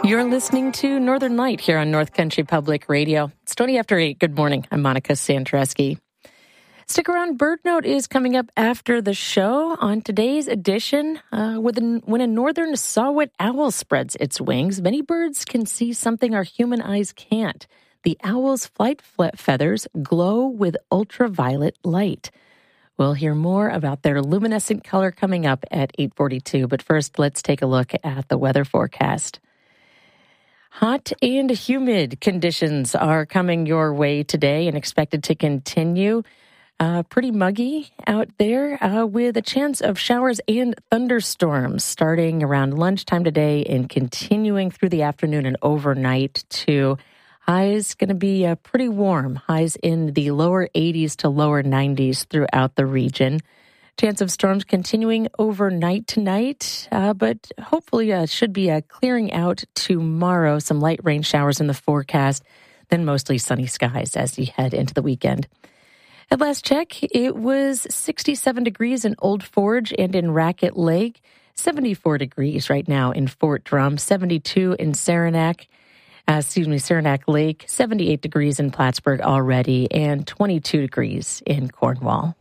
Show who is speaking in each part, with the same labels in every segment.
Speaker 1: You're listening to Northern Light here on North Country Public Radio. It's 20 after 8. Good morning. I'm Monica Sandreski. Stick around. Bird Note is coming up after the show. On today's edition, when a northern saw-whet owl spreads its wings, many birds can see something our human eyes can't. The owl's flight feathers glow with ultraviolet light. We'll hear more about their luminescent color coming up at 8:42. But first, let's take a look at the weather forecast. Hot and humid conditions are coming your way today and expected to continue. Pretty muggy out there with a chance of showers and thunderstorms starting around lunchtime today and continuing through the afternoon and overnight too. Highs going to be pretty warm. Highs in the lower 80s to lower 90s throughout the region. Chance of storms continuing overnight tonight, but hopefully should be clearing out tomorrow. Some light rain showers in the forecast, then mostly sunny skies as you head into the weekend. At last check, it was 67 degrees in Old Forge and in Racket Lake, 74 degrees right now in Fort Drum, 72 in Saranac Lake, 78 degrees in Plattsburgh already, and 22 degrees in Cornwall.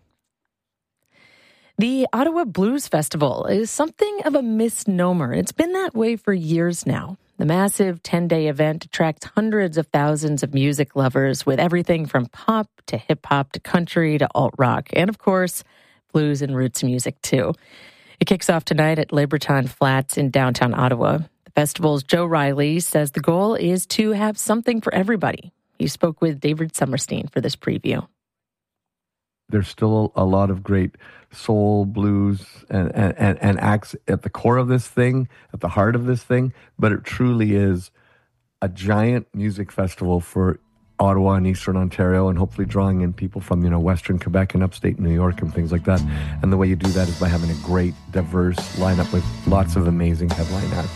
Speaker 1: The Ottawa Blues Festival is something of a misnomer. It's been that way for years now. The massive 10-day event attracts hundreds of thousands of music lovers with everything from pop to hip-hop to country to alt-rock, and of course, blues and roots music too. It kicks off tonight at Le Breton Flats in downtown Ottawa. The festival's Joe Riley says the goal is to have something for everybody. He spoke with David Summerstein for this preview.
Speaker 2: There's still a lot of great soul, blues, and acts at the core of this thing, at the heart of this thing. But it truly is a giant music festival for Ottawa and Eastern Ontario, and hopefully drawing in people from, Western Quebec and upstate New York and things like that. And the way you do that is by having a great, diverse lineup with lots of amazing headline acts.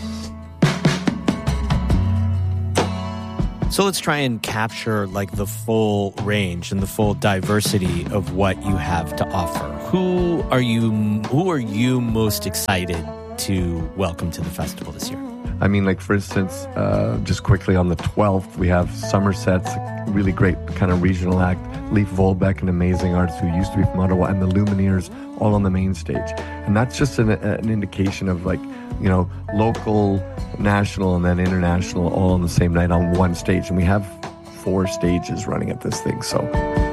Speaker 3: So let's try and capture the full range and the full diversity of what you have to offer. Who are you most excited to welcome to the festival this year?
Speaker 2: I mean, for instance, just quickly on the 12th, we have Somerset's really great kind of regional act, Leif Volbeck, an amazing artist who used to be from Ottawa, and the Lumineers all on the main stage. And that's just an indication of local, national, and then international all on the same night on one stage. And we have 4 stages running at this thing, so